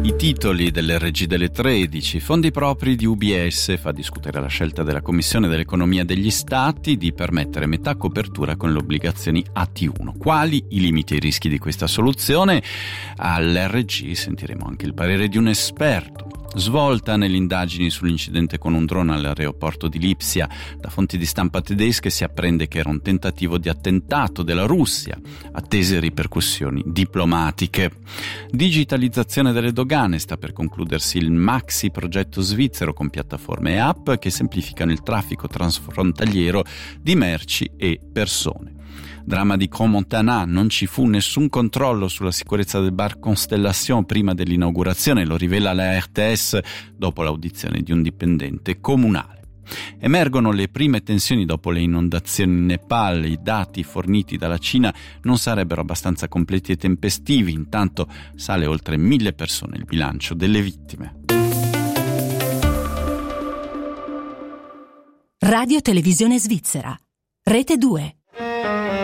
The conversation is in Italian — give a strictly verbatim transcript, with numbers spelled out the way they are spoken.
I titoli dell'R G delle tredici, fondi propri di U B S, fa discutere la scelta della Commissione dell'Economia degli Stati di permettere metà copertura con le obbligazioni A T uno. Quali i limiti e i rischi di questa soluzione? All'R G sentiremo anche il parere di un esperto. Svolta nelle indagini sull'incidente con un drone all'aeroporto di Lipsia. Da fonti di stampa tedesche si apprende che era un tentativo di attentato della Russia, attese ripercussioni diplomatiche. Digitalizzazione delle dogane. Sta per concludersi il maxi progetto svizzero con piattaforme e app che semplificano il traffico transfrontaliero di merci e persone. Dramma di Crans-Montana, non ci fu nessun controllo sulla sicurezza del bar Constellation prima dell'inaugurazione, lo rivela la R T S dopo l'audizione di un dipendente comunale. Emergono le prime tensioni dopo le inondazioni in Nepal. I dati forniti dalla Cina non sarebbero abbastanza completi e tempestivi, intanto sale oltre mille persone il bilancio delle vittime. Radio Televisione Svizzera, Rete due.